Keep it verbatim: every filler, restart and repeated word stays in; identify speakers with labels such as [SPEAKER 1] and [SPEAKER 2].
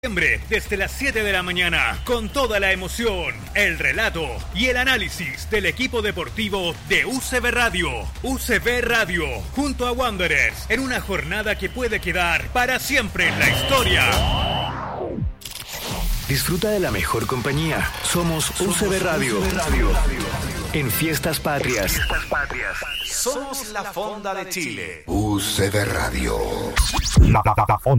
[SPEAKER 1] Desde las siete de la mañana, con toda la emoción, el relato y el análisis del equipo deportivo de U C B Radio. U C B Radio, junto a Wanderers, en una jornada que puede quedar para siempre en la historia.
[SPEAKER 2] Disfruta de la mejor compañía. Somos, Somos U C B Radio. U C B Radio. En Fiestas Patrias. Fiestas Patrias.
[SPEAKER 3] Somos la Fonda de Chile.
[SPEAKER 4] U C B Radio.
[SPEAKER 5] La, la, la Fonda.